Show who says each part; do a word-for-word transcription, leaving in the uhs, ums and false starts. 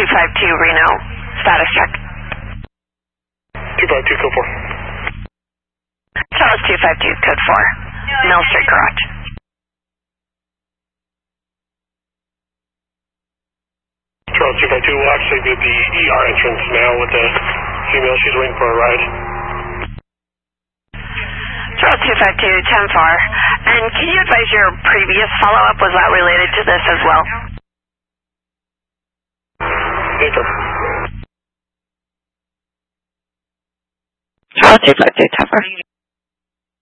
Speaker 1: two five two Reno, status check.
Speaker 2: two five two, code four.
Speaker 1: Charles two five two, code four, Mill Street Garage.
Speaker 2: Charles two five two will actually be at the E R entrance now with the female. She's waiting for a ride.
Speaker 1: Charles two five two, ten four. And can you advise your previous follow-up, was that related to this as well?
Speaker 2: Paper.
Speaker 1: Charles two five two, ten four.